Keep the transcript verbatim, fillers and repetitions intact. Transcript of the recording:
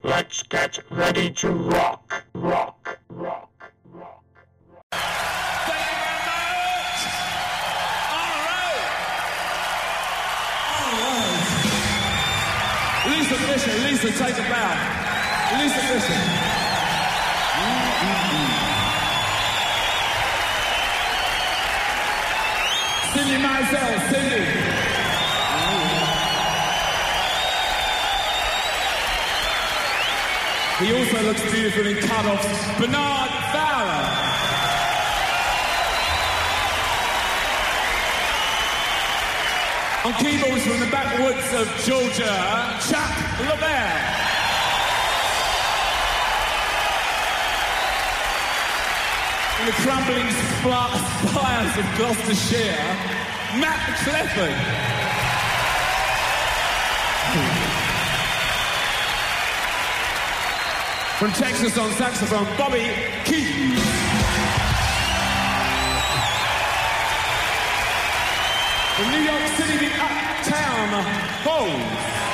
Let's get ready to rock, rock, rock, rock. Thank you very much. All right. All right. Lisa Fisher, Lisa, take a bow. Lisa Fisher. Mm-hmm. Cindy Mizell, Cindy. He also looks beautiful in cut-offs. Bernard Fowler. On keyboards from the backwoods of Georgia, Chuck LaBelle. In the crumbling spires of Gloucestershire, Matt Clifford. From Texas on saxophone, Bobby Keys. From New York City, the Uptown Hoes.